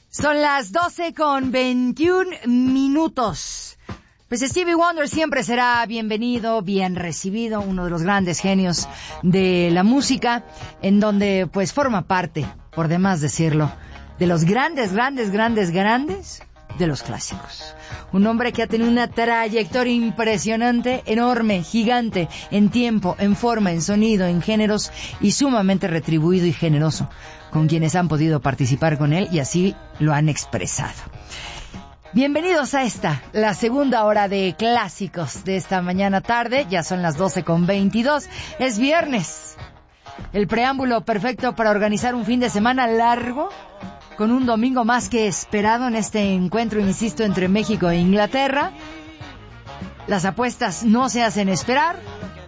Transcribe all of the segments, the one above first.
Son las 12:21. Pues Stevie Wonder siempre será bienvenido, bien recibido, uno de los grandes genios de la música, en donde pues forma parte, por demás decirlo, de los grandes de los clásicos. Un hombre que ha tenido una trayectoria impresionante, enorme, gigante, en tiempo, en forma, en sonido, en géneros, y sumamente retribuido y generoso con quienes han podido participar con él y así lo han expresado. Bienvenidos a la segunda hora de clásicos de esta mañana tarde. Ya son las 12:22. Es viernes. El preámbulo perfecto para organizar un fin de semana largo, con un domingo más que esperado en este encuentro, insisto, entre México e Inglaterra. Las apuestas no se hacen esperar.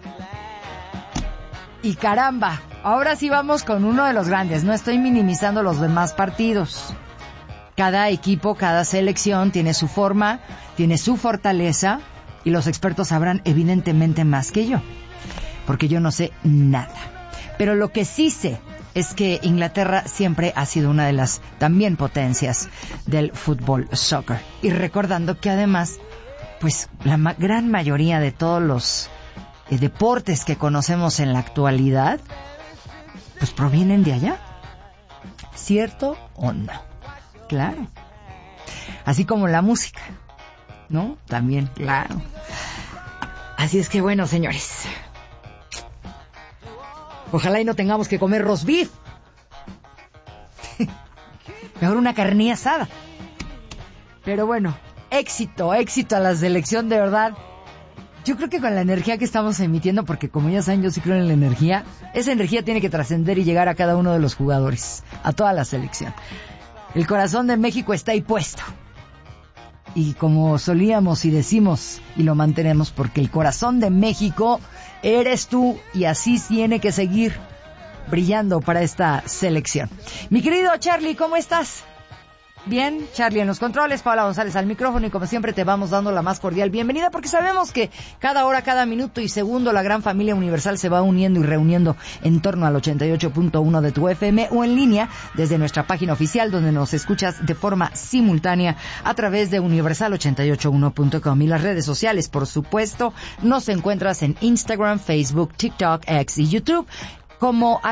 Y caramba, ahora sí vamos con uno de los grandes. No estoy minimizando los demás partidos. Cada equipo, cada selección tiene su forma, tiene su fortaleza, y los expertos sabrán evidentemente más que yo, porque yo no sé nada. Pero lo que sí sé es que Inglaterra siempre ha sido una de las también potencias del fútbol soccer. Y recordando que además, pues la gran mayoría de todos los deportes que conocemos en la actualidad, pues provienen de allá. ¿Cierto o no? Claro. Así como la música, ¿no? También, claro. Así es que bueno, señores, ojalá y no tengamos que comer roast beef. Mejor una carne asada. Pero bueno, éxito a la selección, de verdad. Yo creo que con la energía que estamos emitiendo, porque como ya saben, yo sí creo en la energía, esa energía tiene que trascender y llegar a cada uno de los jugadores, a toda la selección. El corazón de México está ahí puesto. Y como solíamos y decimos, y lo mantenemos, porque el corazón de México eres tú, y así tiene que seguir brillando para esta selección. Mi querido Charlie, ¿cómo estás? Bien, Charlie en los controles, Paula González al micrófono, y como siempre te vamos dando la más cordial bienvenida, porque sabemos que cada hora, cada minuto y segundo la gran familia universal se va uniendo y reuniendo en torno al 88.1 de tu FM o en línea desde nuestra página oficial, donde nos escuchas de forma simultánea a través de universal881.com, y las redes sociales, por supuesto, nos encuentras en Instagram, Facebook, TikTok, X y YouTube como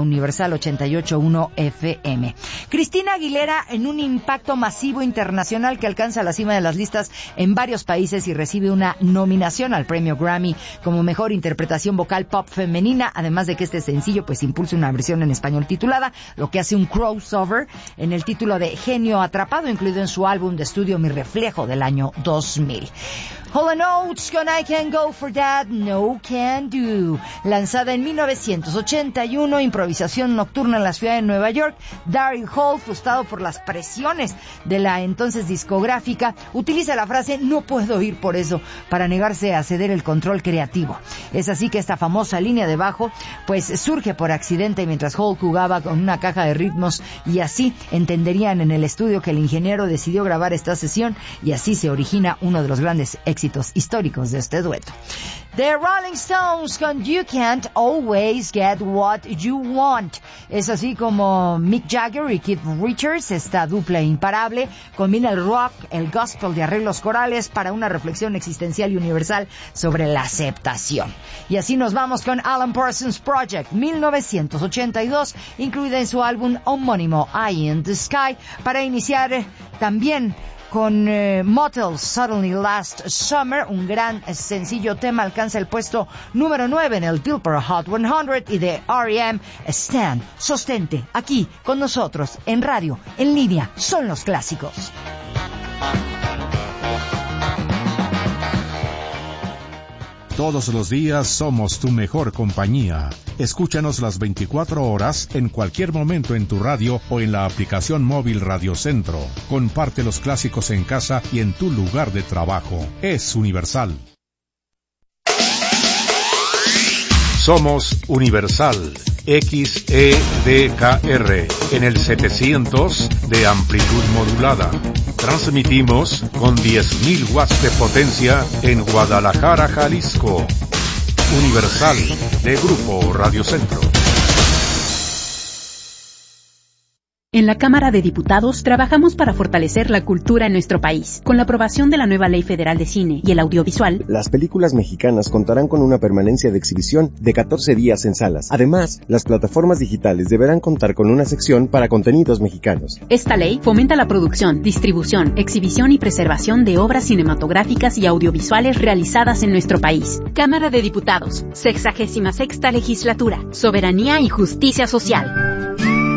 @universal881fm. Cristina Aguilera, en un impacto masivo internacional que alcanza la cima de las listas en varios países y recibe una nominación al premio Grammy como mejor interpretación vocal pop femenina, además de que este sencillo pues impulsa una versión en español titulada, lo que hace un crossover en el título de Genio Atrapado, incluido en su álbum de estudio Mi Reflejo del año 2000. Hall & Oates con I Can't Go For That, No Can Do. Lanzada en 1981, improvisación nocturna en la ciudad de Nueva York, Daryl Hall, frustrado por las presiones de la entonces discográfica, utiliza la frase "no puedo ir por eso" para negarse a ceder el control creativo. Es así que esta famosa línea de bajo pues surge por accidente mientras Hall jugaba con una caja de ritmos, y así entenderían en el estudio que el ingeniero decidió grabar esta sesión, y así se origina uno de los grandes éxitos históricos de este dueto. The Rolling Stones con You Can't Always Get What You Want. Es así como Mick Jagger y Keith Richards, esta dupla imparable, combina el rock, el gospel de arreglos corales para una reflexión existencial y universal sobre la aceptación. Y así nos vamos con Alan Parsons Project, 1982, incluida en su álbum homónimo Eye in the Sky, para iniciar también con Motel Suddenly Last Summer, un gran sencillo tema, alcanza el puesto número 9 en el Billboard Hot 100, y de R.E.M. Stand, sostente, aquí con nosotros, en radio, en línea, son los clásicos. Todos los días somos tu mejor compañía. Escúchanos las 24 horas, en cualquier momento en tu radio o en la aplicación móvil Radio Centro. Comparte los clásicos en casa y en tu lugar de trabajo. Es Universal. Somos Universal. XEDKR en el 700 de amplitud modulada. Transmitimos con 10.000 watts de potencia en Guadalajara, Jalisco. Universal, de Grupo Radio Centro. En la Cámara de Diputados trabajamos para fortalecer la cultura en nuestro país. Con la aprobación de la nueva Ley Federal de Cine y el Audiovisual, las películas mexicanas contarán con una permanencia de exhibición de 14 días en salas. Además, las plataformas digitales deberán contar con una sección para contenidos mexicanos. Esta ley fomenta la producción, distribución, exhibición y preservación de obras cinematográficas y audiovisuales realizadas en nuestro país. Cámara de Diputados, 66ª Legislatura, Soberanía y Justicia Social.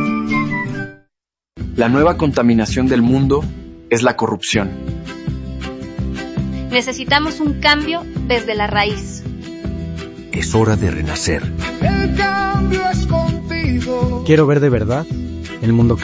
La nueva contaminación del mundo es la corrupción. Necesitamos un cambio desde la raíz. Es hora de renacer. El cambio es contigo. Quiero ver de verdad el mundo